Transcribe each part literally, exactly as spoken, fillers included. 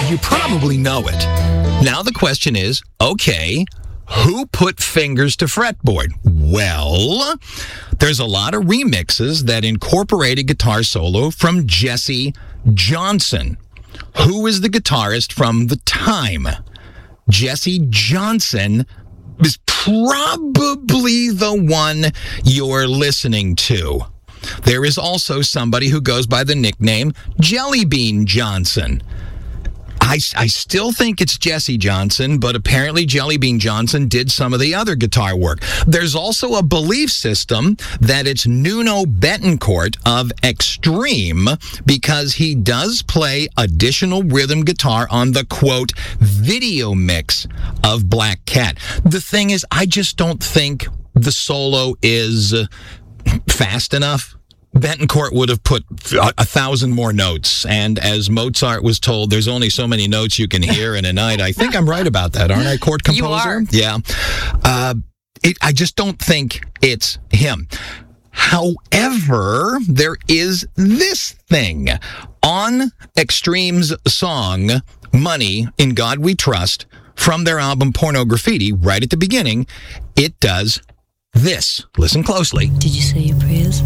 you probably know it. Now the question is, okay, who put fingers to fretboard? Well, there's a lot of remixes that incorporate a guitar solo from Jesse Johnson. Who is the guitarist from the time? Jesse Johnson is probably the one you're listening to. There is also somebody who goes by the nickname Jelly Bean Johnson. I, I still think it's Jesse Johnson, but apparently Jelly Bean Johnson did some of the other guitar work. There's also a belief system that it's Nuno Bettencourt of Extreme because he does play additional rhythm guitar on the, quote, video mix of Black Cat. The thing is, I just don't think the solo is fast enough. Bettencourt would have put a, a thousand more notes. And as Mozart was told, there's only so many notes you can hear in a night. I think I'm right about that, aren't I, chord composer? You are. Yeah. Uh, it, I just don't think it's him. However, there is this thing. On Extreme's song, Money, In God We Trust, from their album Porno Graffiti, right at the beginning, it does this. Listen closely. Did you say your prayers?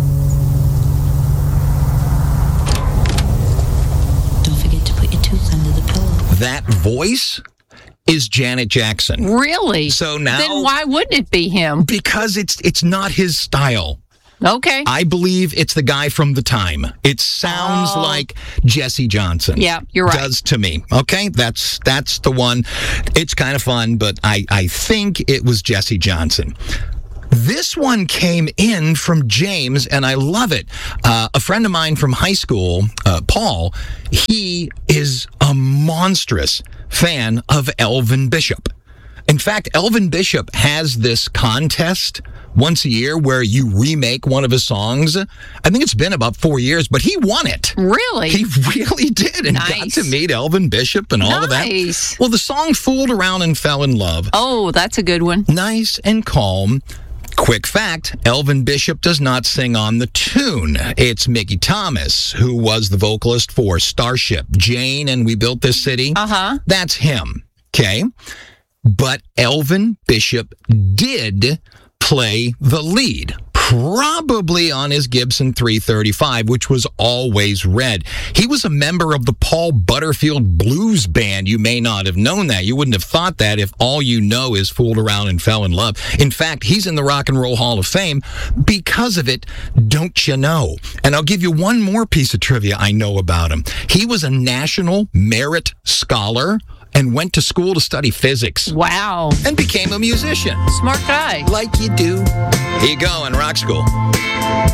Under the pillow. That voice is Janet Jackson. Really? So now, then why wouldn't it be him? Because it's it's not his style. Okay. I believe it's the guy from the time. It sounds Oh. like Jesse Johnson. Yeah, you're right. Does to me. Okay, that's that's the one. It's kind of fun, but I I think it was Jesse Johnson. This one came in from James, and I love it. Uh, a friend of mine from high school, uh, Paul, he is a monstrous fan of Elvin Bishop. In fact, Elvin Bishop has this contest once a year where you remake one of his songs. I think it's been about four years, but he won it. Really? He really did, and got Nice. to meet Elvin Bishop and all of that. Nice. Well, the song Fooled Around and Fell in Love. Oh, that's a good one. Nice and calm. Quick fact, Elvin Bishop does not sing on the tune. It's Mickey Thomas, who was the vocalist for Starship, Jane, and We Built This City. Uh-huh. That's him, okay? But Elvin Bishop did play the lead, probably on his Gibson three thirty-five, which was always red. He was a member of the Paul Butterfield Blues Band. You may not have known that. You wouldn't have thought that if all you know is Fooled Around and Fell in Love. In fact, he's in the Rock and Roll Hall of Fame because of it, don't you know? And I'll give you one more piece of trivia I know about him. He was a National Merit Scholar and went to school to study physics. Wow. And became a musician. Smart guy. Like you do. Here you go in Rock School.